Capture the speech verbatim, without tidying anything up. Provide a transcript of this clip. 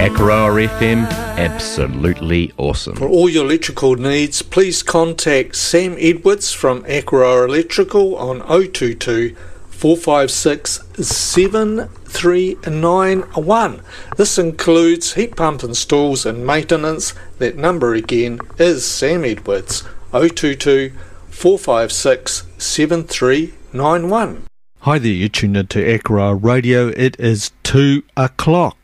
Akaroa F M, absolutely awesome. For all your electrical needs, please contact Sam Edwards from Akaroa Electrical on oh two two, four five six, seven three nine one. This includes heat pump installs and maintenance. That number again is Sam Edwards, oh two two, four five six, seven three nine one. Hi there, you're tuned into Akaroa Radio. It is two o'clock.